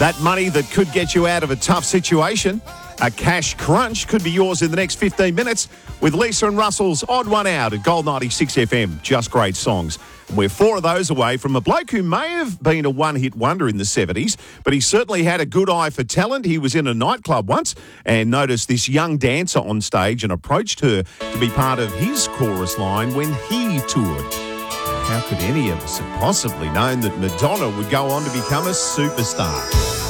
That money that could get you out of a tough situation. A cash crunch could be yours in the next 15 minutes with Lisa and Russell's Odd One Out at Gold 96 FM. Just great songs. We're 4 of those away from a bloke who may have been a one-hit wonder in the 70s, but he certainly had a good eye for talent. He was in a nightclub once and noticed this young dancer on stage and approached her to be part of his chorus line when he toured. How could any of us have possibly known that Madonna would go on to become a superstar?